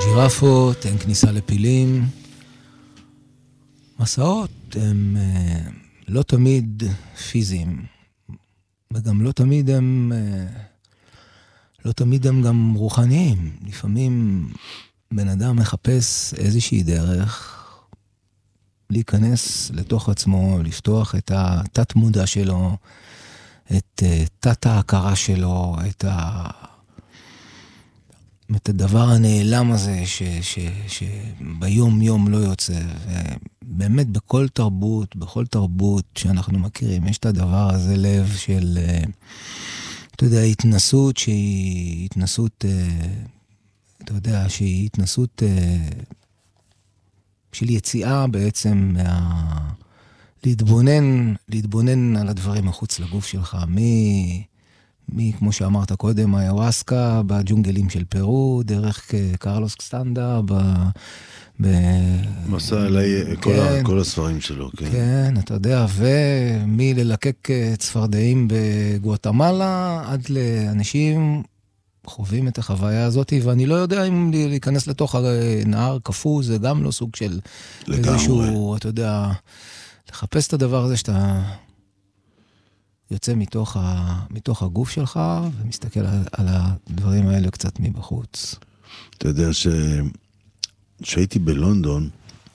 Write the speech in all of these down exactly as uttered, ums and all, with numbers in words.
ג'ירפות, אין כניסה לפילים. מסעות הם uh, לא תמיד פיזיים, וגם לא תמיד הם uh, לא תמיד הם גם רוחניים. לפעמים בן אדם מחפש איזושהי דרך להיכנס לתוך עצמו, לפתוח את התת מודע שלו, את uh, תת ההכרה שלו, את ה... את הדבר הנעלם הזה ש, ש, שביום יום לא יוצא. ובאמת בכל תרבות, בכל תרבות שאנחנו מכירים, יש את הדבר הזה לב של, אתה יודע, התנסות שהיא התנסות, אתה יודע, שהיא התנסות של יציאה בעצם מה... להתבונן, להתבונן על הדברים מחוץ לגוף שלך, מי... מי, כמו שאמרת קודם, איוואסקה, בג'ונגלים של פרו, דרך קרלוס קסטנדה, ב... ב... מסע עליי כל, כן, ה, כל הספרים שלו, כן. כן, אתה יודע, ומי ללקק צפרדעים בגואטמלה, עד לאנשים חווים את החוויה הזאת, ואני לא יודע אם להיכנס לתוך הנהר קפוא, זה גם לא סוג של לגמרי. איזשהו, אתה יודע, לחפש את הדבר הזה שאתה... יוצא מתוך, ה, מתוך הגוף שלך, ומסתכל על, על הדברים האלה קצת מבחוץ. אתה יודע ש... שהייתי בלונדון,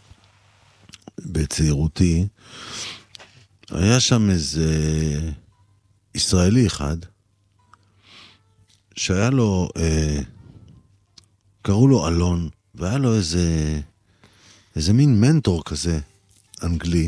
בצעירותי, היה שם איזה ישראלי אחד, שהיה לו, אה, קראו לו אלון, והיה לו איזה, איזה מין מנטור כזה, אנגלי,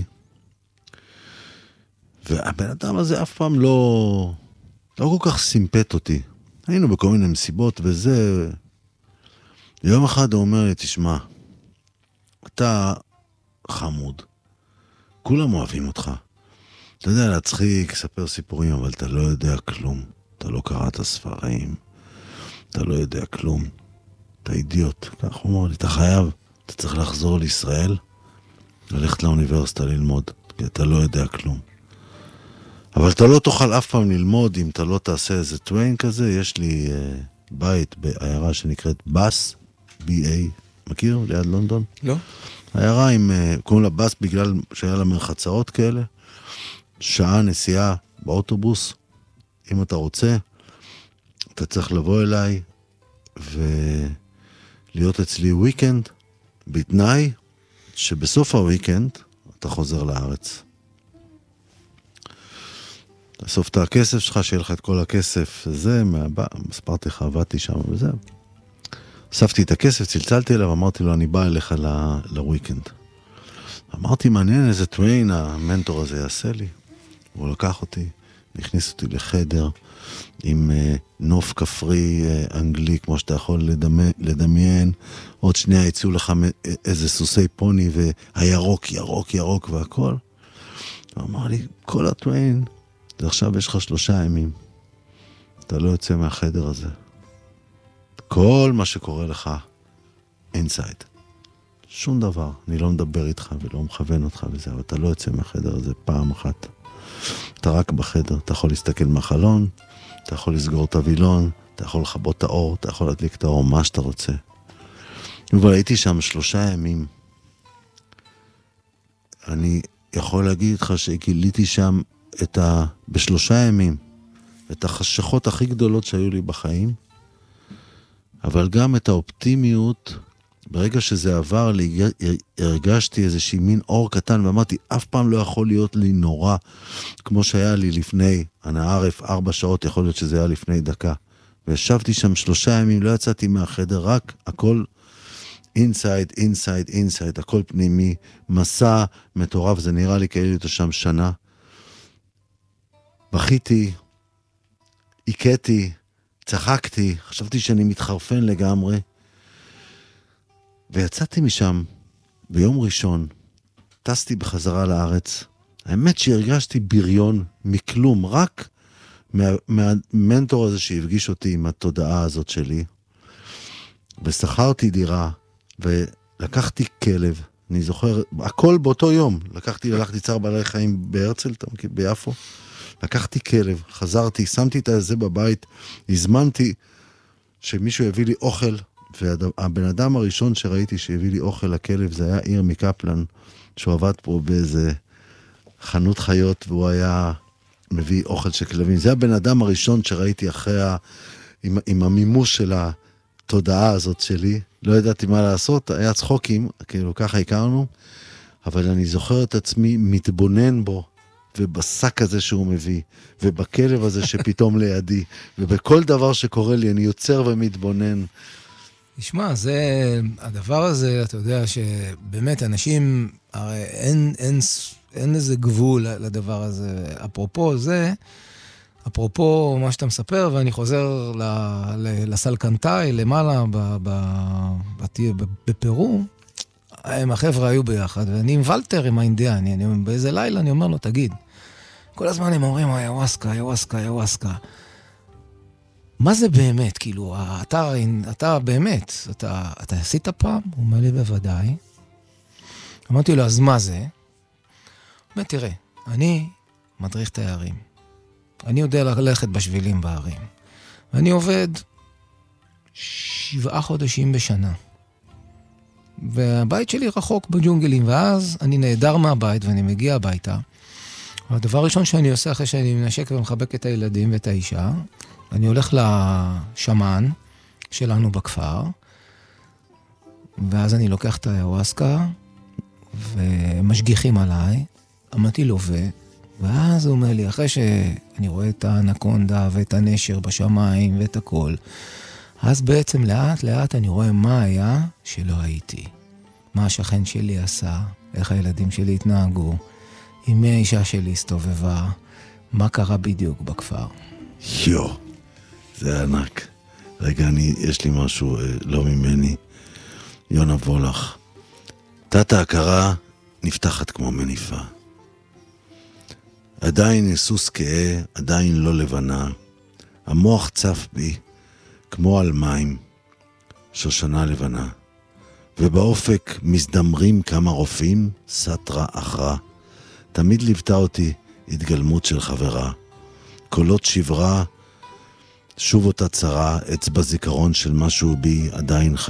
והבן אדם הזה אף פעם לא, לא כל כך סימפט אותי. היינו בכל מיני מסיבות וזה. יום אחד הוא אומר לי, תשמע, אתה חמוד. כולם אוהבים אותך. אתה יודע להצחיק, ספר סיפורים, אבל אתה לא יודע כלום. אתה לא קראת ספרים. אתה לא יודע כלום. אתה אידיוט. כך הוא אומר לי, אתה חייב. אתה צריך לחזור לישראל, ללכת לאוניברסיטה ללמוד, כי אתה לא יודע כלום. אבל אתה לא תוכל אף פעם ללמוד אם אתה לא תעשה איזה טוויין כזה. יש לי uh, בית בעיירה שנקראת בס, בי איי, מכיר? ליד לונדון? לא. העיירה עם, uh, קוראים לה בס בגלל שהיה לה מרחצאות כאלה. שעה נסיעה באוטובוס. אם אתה רוצה, אתה צריך לבוא אליי ולהיות אצלי וויקנד, בתנאי שבסוף הוויקנד אתה חוזר לארץ. תאסוף את הכסף שלך, שיהיה לך את כל הכסף, זה, מספרתי לך, עבדתי שם וזה. אספתי את הכסף, צלצלתי אליו, אמרתי לו, אני בא אליך לוויקנד. אמרתי, מעניין איזה טוויין המנטור הזה יעשה לי. הוא לקח אותי, הכניס אותי לחדר, עם נוף כפרי אנגלי, כמו שאתה יכול לדמיין, עוד שנייה יצאו לך איזה סוסי פוני, והירוק, ירוק, ירוק והכל. הוא אמר לי, כל הטוויין, ועכשיו יש לך שלושה ימים. אתה לא יוצא מהחדר הזה. כל מה שקורה לך, inside. שום דבר. אני לא מדבר איתך ולא מכוון אותך וזה, אבל אתה לא יוצא מהחדר הזה פעם אחת. אתה רק בחדר. אתה יכול להסתכל מהחלון, אתה יכול לסגור את הווילון, אתה יכול לחבות את האור, אתה יכול להדליק את האור, מה שאתה רוצה. אבל הייתי שם שלושה ימים. אני יכול להגיד לך שגיליתי שם את ה... בשלושה ימים, את החשכות הכי גדולות שהיו לי בחיים, אבל גם את האופטימיות, ברגע שזה עבר לי, הרגשתי איזושהי מין אור קטן, ואמרתי, אף פעם לא יכול להיות לי נורא, כמו שהיה לי לפני, אני ערף ארבע שעות, יכול להיות שזה היה לפני דקה, וישבתי שם שלושה ימים, לא יצאתי מהחדר, רק הכל inside, inside, inside, הכל פנימי, מסע מטורף, זה נראה לי כאילו הייתי שם שנה, בכיתי, עיקתי, צחקתי, חשבתי שאני מתחרפן לגמרי, ויצאתי משם ביום ראשון, טסתי בחזרה לארץ, האמת שהרגשתי בריון מכלום, רק מה, מהמנטור הזה שהפגיש אותי עם התודעה הזאת שלי, ושכרתי דירה, ולקחתי כלב, אני זוכר, הכל באותו יום, לקחתי, הלכתי צער בעלי חיים בהרצל, ביפו, לקחתי כלב, חזרתי, שמתי את זה בבית, הזמנתי שמישהו יביא לי אוכל והבן אדם הראשון שראיתי שהביא לי אוכל לכלב, זה היה עיר מקפלן, שהוא עבד פה באיזה חנות חיות, והוא היה מביא אוכל של כלבים. זה הבן אדם הראשון שראיתי אחרי, ה, עם, עם המימוש של התודעה הזאת שלי. לא ידעתי מה לעשות, היה צחוקים, כאילו ככה הכרנו, אבל אני זוכר את עצמי מתבונן בו, ובשק הזה שהוא מביא, ובכלב הזה שפתאום לידי, ובכל דבר שקורה לי, אני יוצר ומתבונן. תשמע, זה, הדבר הזה, אתה יודע, שבאמת אנשים, הרי אין, אין, אין איזה גבול לדבר הזה. אפרופו זה, אפרופו מה שאתה מספר, ואני חוזר ל, ל, לסלקנטאי, למעלה, ב, ב, ב, בפרו, הם החבר'ה היו ביחד, ואני עם ולטר, עם האינדיאני, אני, באיזה לילה אני אומר לו, תגיד, כל הזמן הם אומרים, איוואסקה, איוואסקה, איוואסקה. מה זה באמת? כאילו, אתה, אתה באמת, אתה, אתה עשית פעם? הוא אומר לי, בוודאי. אמרתי לו, אז מה זה? הוא אומר, תראה, אני מדריך תיירים. אני יודע ללכת בשבילים בערים. ואני עובד שבעה חודשים בשנה. והבית שלי רחוק בג'ונגלים, ואז אני נהדר מהבית ואני מגיע הביתה. והדבר הראשון שאני עושה אחרי שאני מנשק ומחבק את הילדים ואת האישה, אני הולך לשמן שלנו בכפר, ואז אני לוקח את האיוואסקה, ומשגיחים עליי, אמרתי לו ו... ואז הוא אומר לי, אחרי שאני רואה את האנקונדה ואת הנשר בשמיים ואת הכל, אז בעצם לאט לאט אני רואה מה היה שלא הייתי. מה השכן שלי עשה, איך הילדים שלי התנהגו, עם מי האישה שלי הסתובבה, מה קרה בדיוק בכפר. יו, זה ענק. רגע, אני, יש לי משהו אה, לא ממני. יונה וולך. תת ההכרה נפתחת כמו מניפה. עדיין סוס כהה, עדיין לא לבנה. המוח צף בי כמו על מים, שושנה לבנה. ובאופק מזדמרים כמה רופאים, סטרה אחרה. תמיד ליוותה אותי התגלמות של חברה. קולות שברה, שוב אותה צרה, אצבע זיכרון של משהו בי עדיין חיים.